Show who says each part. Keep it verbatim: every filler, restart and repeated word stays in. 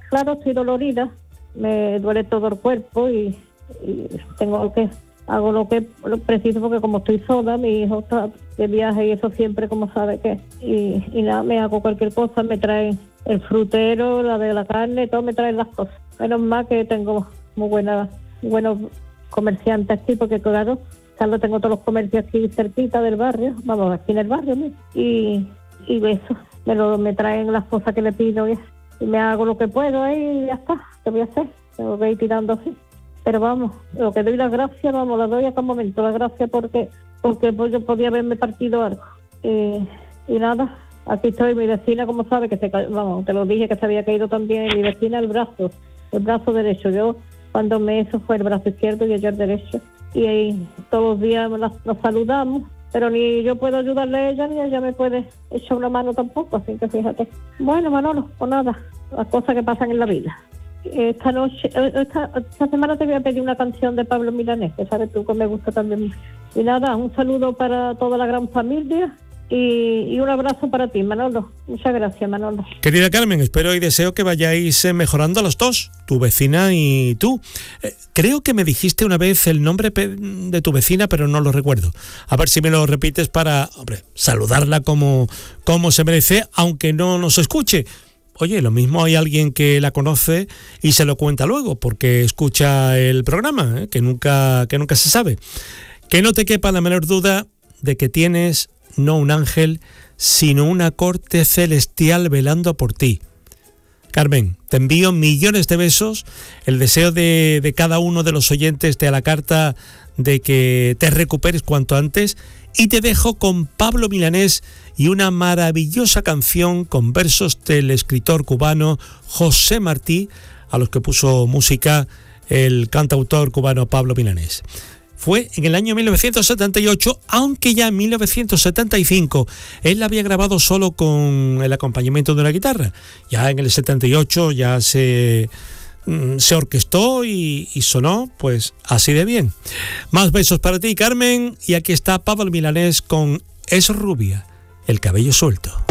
Speaker 1: claro, estoy dolorida, me duele todo el cuerpo y, y tengo que, hago lo que lo preciso porque como estoy sola, mi hijo está de viaje y eso siempre, como sabe que, y, y nada, me hago cualquier cosa, me traen el frutero, la de la carne, todo me traen las cosas. Menos mal que tengo muy buena, buenos comerciantes aquí, porque claro, Carlos, tengo todos los comercios aquí cerquita del barrio, vamos, aquí en el barrio mismo, y, y eso, me, lo, me traen las cosas que le pido y, y me hago lo que puedo ahí y ya está, ¿qué voy a hacer? Tengo que ir tirando así. Pero vamos, lo que doy las gracias, vamos, las doy a cada momento, las gracias porque porque pues, yo podía haberme partido algo. Y, y nada, aquí estoy, mi vecina, como sabe, que se ca- vamos, te lo dije que se había caído también, mi vecina el brazo, el brazo derecho. Yo, cuando me hizo fue el brazo izquierdo y yo el derecho. Y ahí todos los días nos, nos saludamos, pero ni yo puedo ayudarle a ella, ni ella me puede echar una mano tampoco, así que fíjate. Bueno, Manolo, pues nada, las cosas que pasan en la vida. Esta noche, esta, esta semana te voy a pedir una canción de Pablo Milanés, que sabes tú que me gusta también mucho. Y nada, un saludo para toda la gran familia y, y un abrazo para ti, Manolo. Muchas gracias, Manolo.
Speaker 2: Querida Carmen, espero y deseo que vayáis eh, mejorando los dos, tu vecina y tú. Eh, creo que me dijiste una vez el nombre pe- de tu vecina, pero no lo recuerdo. A ver si me lo repites para, hombre, saludarla como, como se merece, aunque no nos escuche. Oye, lo mismo hay alguien que la conoce y se lo cuenta luego, porque escucha el programa, ¿eh? que nunca, que nunca se sabe. Que no te quepa la menor duda de que tienes no un ángel, sino una corte celestial velando por ti. Carmen, te envío millones de besos, el deseo de, de cada uno de los oyentes de A la Carta de que te recuperes cuanto antes, y te dejo con Pablo Milanés y una maravillosa canción con versos del escritor cubano José Martí, a los que puso música el cantautor cubano Pablo Milanés. Fue en el año mil novecientos setenta y ocho, aunque ya en mil novecientos setenta y cinco él la había grabado solo con el acompañamiento de una guitarra. Ya en el setenta y ocho ya se, se orquestó y, y sonó pues así de bien. Más besos para ti, Carmen, y aquí está Pablo Milanés con Es rubia, el cabello suelto.